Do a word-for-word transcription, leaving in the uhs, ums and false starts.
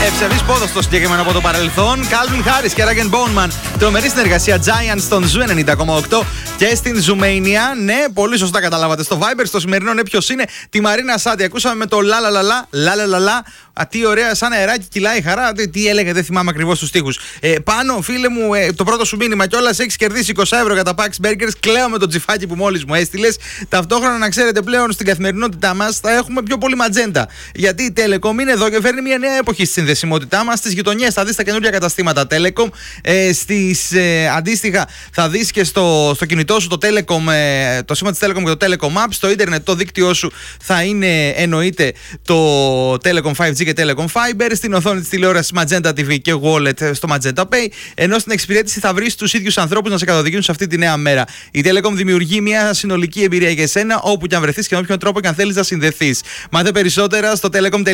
Ευσεβής πόδος στο συγκεκριμένο από το παρελθόν. Calvin Harris και Rag and Bone Man. Τρομερή συνεργασία Giants στον Ζου ενενήντα κόμμα οκτώ και στην Ζουμania. Ναι, πολύ σωστά καταλάβατε. Στο Viber, στο σημερινό, ναι, ποιος είναι? Τη Μαρίνα Σάντι. Ακούσαμε με το λα λα λα λα λα λα λα. Α, τι ωραία, σαν αεράκι κυλάει η χαρά. Τι, τι έλεγε, δεν θυμάμαι ακριβώς τους στίχους. Ε, πάνω, φίλε μου, ε, το πρώτο σου μήνυμα κιόλας. Έχεις κερδίσει είκοσι ευρώ για τα Pax Burgers. Κλαίω με το τζιφάκι που μόλις μου έστειλες. Ταυτόχρονα, να ξέρετε, πλέον στην καθημερινότητά μας θα έχουμε πιο πολύ ματζέντα. Γιατί η Telecom είναι εδώ και φέρνει μια νέα εποχή στη συνδεσιμότητά μας. Στις γειτονιές θα δεις τα καινούργια καταστήματα Telecom. Ε, στις, ε, αντίστοιχα, θα δεις και στο, στο κινητό σου το, Telecom, ε, το σήμα της Telecom και το Telecom App. Στο ίντερνετ το δίκτυό σου θα είναι εννοείται το Telecom φάιβ τζι και Telecom Fiber. Στην οθόνη της τηλεόρασης Magenta τι βι και Wallet στο Magenta Pay. Ενώ στην εξυπηρέτηση θα βρεις τους ίδιους ανθρώπους να σε καθοδηγούν σε αυτή τη νέα μέρα. Η Telecom δημιουργεί μια συνολική εμπειρία για εσένα όπου και αν βρεθείς και με όποιον τρόπο και αν θέλεις να συνδεθείς. Μάθε περισσότερα στο telecom.